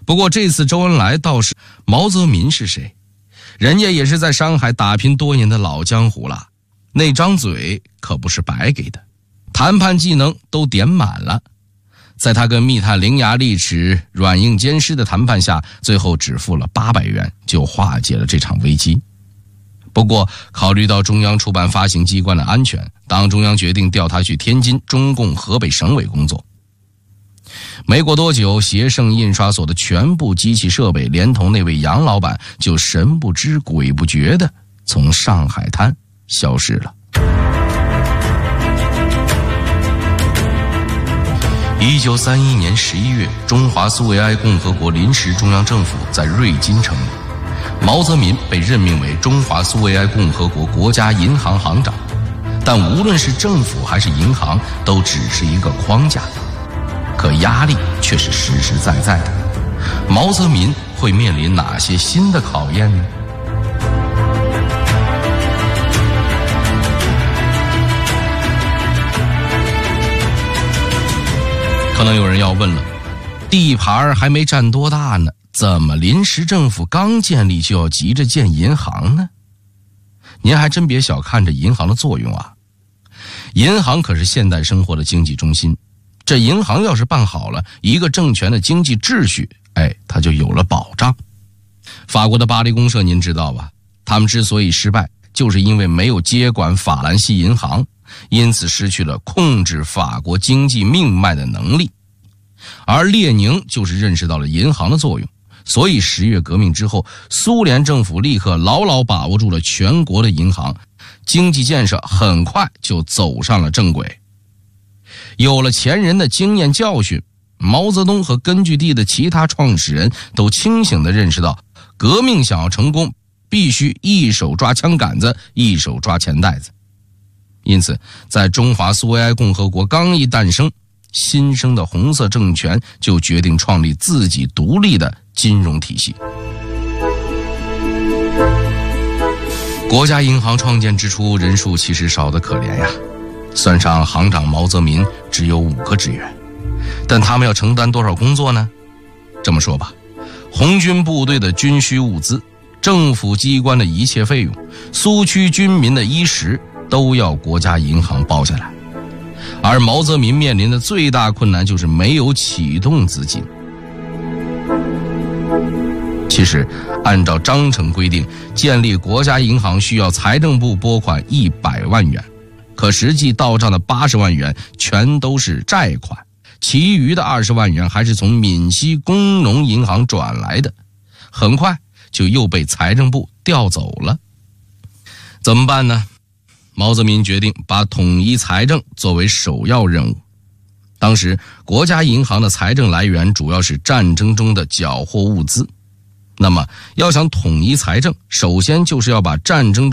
不过这次周恩来倒是，毛泽民是谁？人家也是在上海打拼多年的老江湖了，那张嘴可不是白给的，谈判技能都点满了。在他跟密探伶牙俐齿、软硬兼施的谈判下，最后只付了800元就化解了这场危机。不过考虑到中央出版发行机关的安全，党中央决定调他去天津中共河北省委工作。没过多久，协盛印刷所的全部机器设备连同那位杨老板就神不知鬼不觉地从上海滩消失了。1931年11月，中华苏维埃共和国临时中央政府在瑞金成立，毛泽民被任命为中华苏维埃共和国国家银行行长。但无论是政府还是银行，都只是一个框架，可压力却是实实在在的。毛泽民会面临哪些新的考验呢？可能有人要问了，地盘还没占多大呢，怎么临时政府刚建立就要急着建银行呢？您还真别小看这银行的作用啊！银行可是现代生活的经济中心，这银行要是办好了，一个政权的经济秩序，它就有了保障。法国的巴黎公社您知道吧？他们之所以失败，就是因为没有接管法兰西银行，因此失去了控制法国经济命脉的能力。而列宁就是认识到了银行的作用，所以10月革命之后，苏联政府立刻牢牢把握住了全国的银行，经济建设很快就走上了正轨。有了前人的经验教训，毛泽东和根据地的其他创始人都清醒地认识到，革命想要成功，必须一手抓枪杆子，一手抓钱袋子。因此，在中华苏维埃共和国刚一诞生，新生的红色政权就决定创立自己独立的金融体系。国家银行创建之初，人数其实少得可怜呀，算上行长毛泽民只有5个职员，但他们要承担多少工作呢？这么说吧，红军部队的军需物资，政府机关的一切费用，苏区军民的衣食，都要国家银行包下来。而毛泽民面临的最大困难就是没有启动资金。其实按照章程规定，建立国家银行需要财政部拨款100万元，可实际到账的80万元全都是债款，其余的20万元还是从闽西工农银行转来的，很快就又被财政部调走了。怎么办呢？毛泽民决定把统一财政作为首要任务。当时国家银行的财政来源主要是战争中的缴获物资，那么要想统一财政，首先就是要把战争